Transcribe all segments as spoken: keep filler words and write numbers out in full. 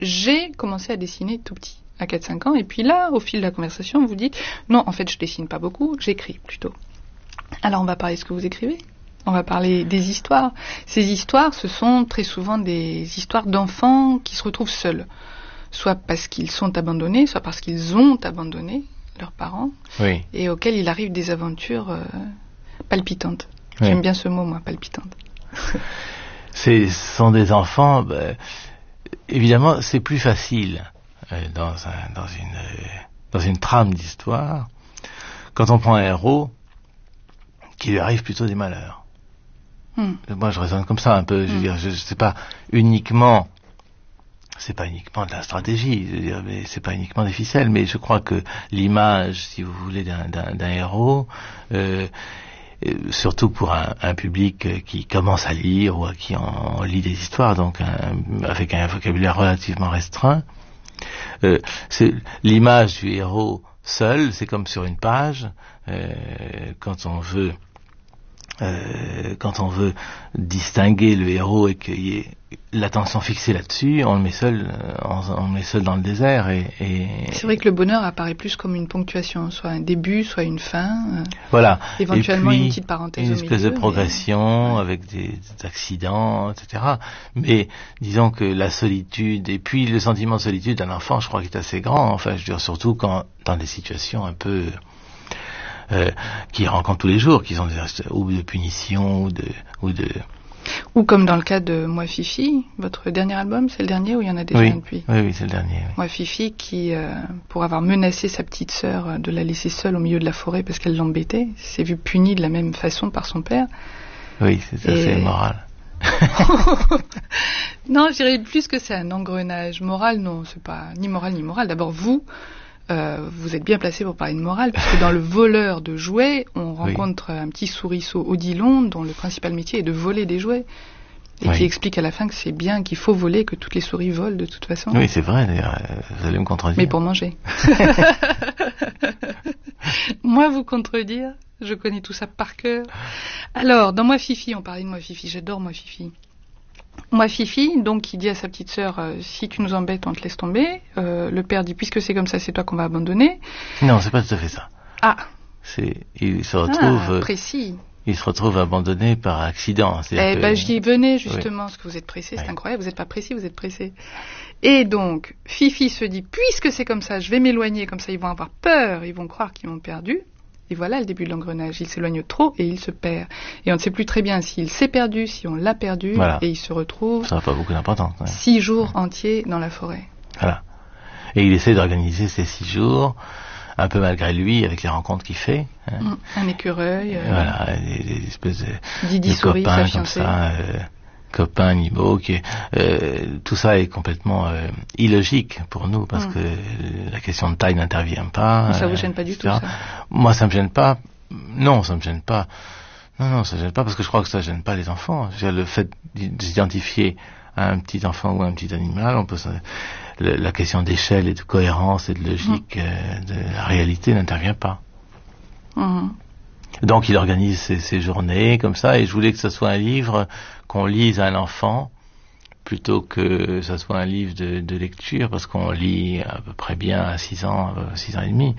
j'ai commencé à dessiner tout petit, à quatre cinq ans, et puis là, au fil de la conversation, vous dites, non, en fait, je dessine pas beaucoup, j'écris plutôt. Alors, on va parler de ce que vous écrivez. On va parler des histoires. Ces histoires, ce sont très souvent des histoires d'enfants qui se retrouvent seuls, soit parce qu'ils sont abandonnés, soit parce qu'ils ont abandonné leurs parents, oui. et auxquels il arrive des aventures euh, palpitantes. Oui. J'aime bien ce mot, moi, palpitante. C'est, ce sont des enfants, ben, évidemment, c'est plus facile euh, dans, un, dans, une, euh, dans une trame d'histoire quand on prend un héros qui lui arrive plutôt des malheurs. Hmm. Moi, je raisonne comme ça un peu. Je veux hmm. dire, je, je sais pas uniquement, c'est pas uniquement de la stratégie. Je veux dire, mais c'est pas uniquement des ficelles. Mais je crois que l'image, si vous voulez, d'un, d'un, d'un héros, euh, surtout pour un, un public qui commence à lire ou à qui on, on lit des histoires, donc un, avec un vocabulaire relativement restreint, euh, c'est l'image du héros seul. C'est comme sur une page. Euh, quand on veut Euh, quand on veut distinguer le héros et qu'il y ait l'attention fixée là-dessus, on le met seul, on, on le met seul dans le désert. Et, et c'est vrai que le bonheur apparaît plus comme une ponctuation, soit un début, soit une fin. Euh, voilà. Éventuellement et puis, une petite parenthèse une au espèce milieu, de progression mais... avec des, des accidents, et cetera. Mais disons que la solitude et puis le sentiment de solitude d'un enfant, je crois qu'il est assez grand. Enfin, je veux dire surtout quand dans des situations un peu Euh, qui rencontrent tous les jours, qui sont des ou de punition ou de ou de ou comme dans le cas de Moi Fifi, votre dernier album, c'est le dernier ou il y en a déjà oui, un depuis? Oui, oui, c'est le dernier. Oui. Moi Fifi qui, euh, pour avoir menacé sa petite sœur de la laisser seule au milieu de la forêt parce qu'elle l'embêtait, s'est vu puni de la même façon par son père. Oui, c'est assez Et... immoral. Non, je dirais plus que c'est un engrenage moral. Non, c'est pas ni moral ni moral. D'abord, vous. Euh, vous êtes bien placé pour parler de morale, puisque dans Le voleur de jouets, on rencontre oui. un petit souriceau Odilon dont le principal métier est de voler des jouets, et oui. qui explique à la fin que c'est bien, qu'il faut voler, que toutes les souris volent de toute façon. Oui, c'est vrai, d'ailleurs, vous allez me contredire. Mais pour manger. Moi, vous contredire, je connais tout ça par cœur. Alors, dans Moi Fifi, on parlait de Moi Fifi, j'adore Moi Fifi. Moi Fifi, donc qui dit à sa petite sœur euh, si tu nous embêtes on te laisse tomber, euh, le père dit puisque c'est comme ça c'est toi qu'on va abandonner. Non, c'est pas tout à fait ça. Ah. C'est il se retrouve ah, précis. Il se retrouve abandonné par accident. Eh ben que... j'y venais justement, oui. parce que vous êtes pressé, c'est oui. incroyable, vous n'êtes pas précis, vous êtes pressé. Et donc Fifi se dit puisque c'est comme ça, je vais m'éloigner, comme ça ils vont avoir peur, ils vont croire qu'ils m'ont perdu. Et voilà le début de l'engrenage. Il s'éloigne trop et il se perd. Et on ne sait plus très bien s'il s'est perdu, si on l'a perdu, voilà. et il se retrouve ça n'a pas beaucoup d'importance. Ouais. Six jours ouais. entiers dans la forêt. Voilà. Et il essaie d'organiser ces six jours, un peu malgré lui, avec les rencontres qu'il fait. Hein. Un écureuil. Euh... Voilà, des, des espèces de, Didi de Souris, copains comme ça. Euh... copains, animaux, qui, euh, tout ça est complètement euh, illogique pour nous parce mmh. que la question de taille n'intervient pas. Ça euh, vous gêne pas du tout, ça? Moi, ça me gêne pas. Non, ça me gêne pas. Non, non, ça me gêne pas parce que je crois que ça gêne pas les enfants. C'est-à-dire le fait d'identifier un petit enfant ou un petit animal, on peut le, la question d'échelle et de cohérence et de logique mmh. euh, de la réalité n'intervient pas. Mmh. Donc il organise ses, ses journées comme ça, et je voulais que ce soit un livre qu'on lise à un enfant plutôt que ce soit un livre de, de lecture, parce qu'on lit à peu près bien à six ans, six ans et demi.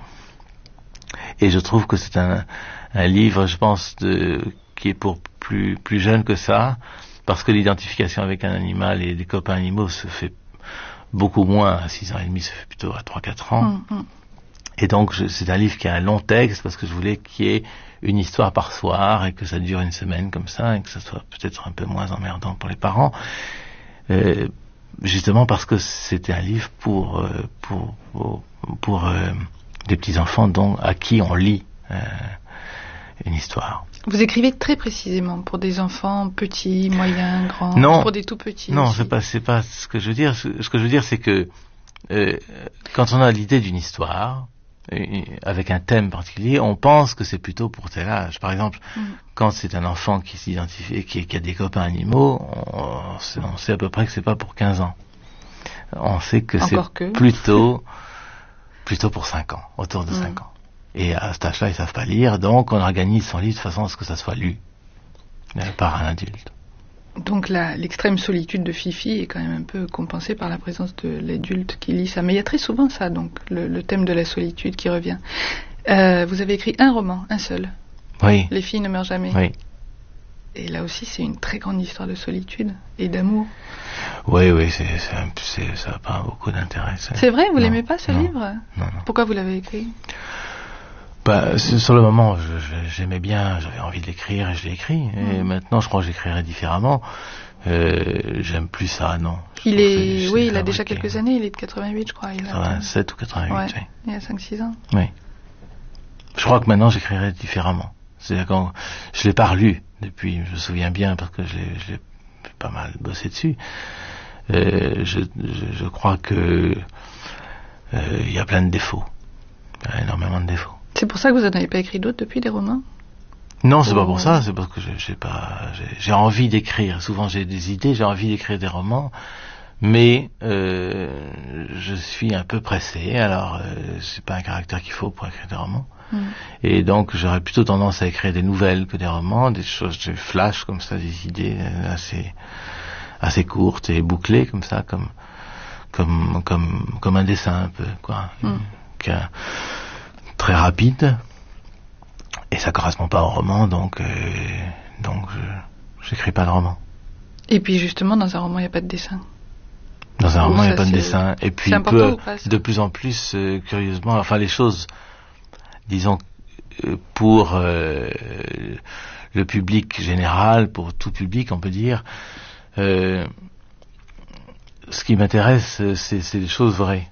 Et je trouve que c'est un, un livre, je pense, de, qui est pour plus, plus jeune que ça, parce que l'identification avec un animal et des copains animaux se fait beaucoup moins à six ans et demi, se fait plutôt à trois quatre ans. Mmh, mmh. Et donc je, c'est un livre qui a un long texte, parce que je voulais qu'il y ait une histoire par soir et que ça dure une semaine comme ça, et que ça soit peut-être un peu moins emmerdant pour les parents, euh, justement parce que c'était un livre pour euh, pour pour, pour euh, des petits enfants dont à qui on lit euh, une histoire. Vous écrivez très précisément pour des enfants petits, moyens, grands, non, pour des tout petits. Non, aussi. c'est pas c'est pas ce que je veux dire. Ce, ce que je veux dire, c'est que euh, quand on a l'idée d'une histoire avec un thème particulier, on pense que c'est plutôt pour tel âge. Par exemple, mmh. quand c'est un enfant qui s'identifie, qui, qui a des copains animaux, on, on, sait, on sait à peu près que c'est pas pour quinze ans. On sait que Encore c'est que. plutôt plutôt pour cinq ans, autour de mmh. cinq ans. Et à cet âge-là, ils savent pas lire, donc on organise son livre de façon à ce que ça soit lu par un adulte. Donc la, l'extrême solitude de Fifi est quand même un peu compensée par la présence de l'adulte qui lit ça. Mais il y a très souvent ça, donc le, le thème de la solitude qui revient. Euh, vous avez écrit un roman, un seul. Oui. Les filles ne meurent jamais. Oui. Et là aussi, c'est une très grande histoire de solitude et d'amour. Oui, oui, c'est, c'est, c'est, ça n'a pas beaucoup d'intérêt. C'est, c'est vrai, vous non, l'aimez pas ce non, livre ? Non, non. Pourquoi vous l'avez écrit ? Bah, sur le moment, je, je, j'aimais bien, j'avais envie de l'écrire et je l'ai écrit. Et mmh. maintenant, je crois que j'écrirai différemment. Euh, j'aime plus ça, non. Je il est, c'est, oui, c'est il a déjà quelques années, il est de quatre-vingt-huit, je crois. Il a quatre-vingt-sept ou quatre-vingt-huit, ouais, oui. Il y a cinq six ans. Oui. Je crois que maintenant, j'écrirai différemment. C'est-à-dire quand je l'ai pas relu depuis, je me souviens bien parce que je l'ai, je l'ai pas mal bossé dessus. Euh, je, je, je crois que euh, il y a plein de défauts. Il y a énormément de défauts. C'est pour ça que vous n'en avez pas écrit d'autres depuis, des romans ? Non, c'est oh. pas pour ça, c'est parce que j'ai, j'ai pas, j'ai, j'ai envie d'écrire. Souvent j'ai des idées, j'ai envie d'écrire des romans, mais euh, je suis un peu pressé. Alors euh, c'est pas un caractère qu'il faut pour écrire des romans. Mm. Et donc j'aurais plutôt tendance à écrire des nouvelles que des romans, des choses, des flashs comme ça, des idées assez, assez courtes et bouclées comme ça, comme, comme, comme, comme un dessin un peu, quoi, mm. Qu'un, très rapide. Et ça correspond pas au roman, donc euh, donc je j'écris pas de roman. Et puis justement, dans un roman, il n'y a pas de dessin. Dans un Ou roman, il n'y a ça, pas de c'est... dessin. Et puis peu, de plus en plus, euh, curieusement, enfin les choses, disons, euh, pour euh, le public général, pour tout public, on peut dire, euh, ce qui m'intéresse, c'est, c'est des choses vraies.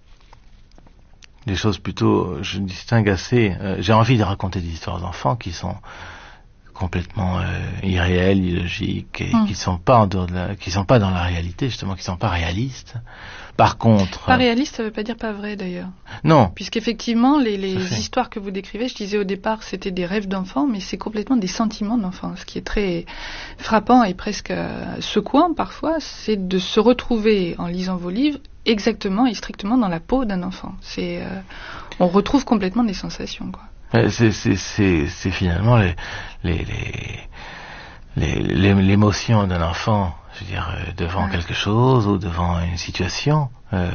Des choses plutôt, je distingue assez, euh, j'ai envie de raconter des histoires d'enfants qui sont complètement euh, irréelles, illogiques, et mmh. qui sont pas en dehors de la, qui sont pas dans la réalité, justement, qui sont pas réalistes. Par contre... Pas réaliste, ça veut pas dire pas vrai, d'ailleurs. Non. Puisqu'effectivement, les, les histoires que vous décrivez, je disais au départ, c'était des rêves d'enfants, mais c'est complètement des sentiments d'enfants. Ce qui est très frappant et presque euh, secouant, parfois, c'est de se retrouver, en lisant vos livres, exactement et strictement dans la peau d'un enfant. C'est, euh, on retrouve complètement des sensations, quoi. C'est, c'est, c'est, c'est finalement les, les, les, les, l'émotion d'un enfant, je veux dire, euh, devant ouais. quelque chose ou devant une situation. Euh,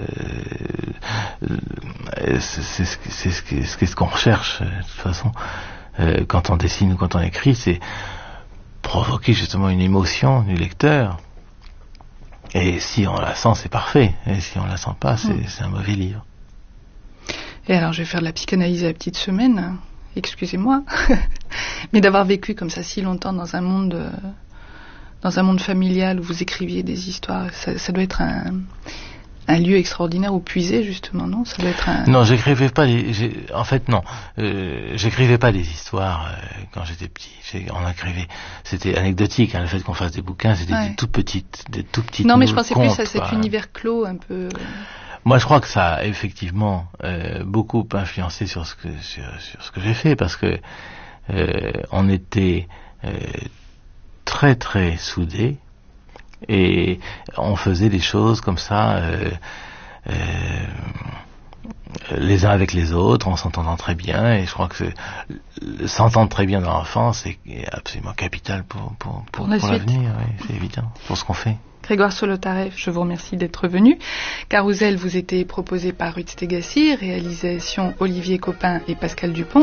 c'est, c'est, c'est, c'est, c'est, c'est ce qu'on recherche, de toute façon. Euh, quand on dessine ou quand on écrit, c'est provoquer justement une émotion du lecteur. Et si on la sent, c'est parfait. Et si on la sent pas, c'est, mmh. c'est un mauvais livre. Et alors, je vais faire de la psychanalyse à la petite semaine, excusez-moi, mais d'avoir vécu comme ça si longtemps dans un monde, euh, dans un monde familial où vous écriviez des histoires, ça, ça doit être un, un lieu extraordinaire où puiser, justement, non ? Ça doit être un... Non, j'écrivais pas les, j'ai, en fait, non, euh, j'écrivais pas des histoires euh, quand j'étais petit. J'ai, on écrivait, c'était anecdotique, hein, le fait qu'on fasse des bouquins, c'était ouais. des tout petites, des tout petites. Non, mais je pensais contes, plus à cet quoi. Univers clos, un peu. Moi, je crois que ça a effectivement euh, beaucoup influencé sur ce que sur, sur ce que j'ai fait, parce que euh, on était euh, très très soudés et on faisait des choses comme ça, euh, euh, les uns avec les autres, en s'entendant très bien. Et je crois que c'est, s'entendre très bien dans l'enfance c'est absolument capital pour pour pour, pour, pour l'avenir. Oui, c'est évident pour ce qu'on fait. Grégoire Solotareff, je vous remercie d'être venu. Carousel vous était proposé par Ruth Stegacy, réalisation Olivier Copin et Pascal Dupont.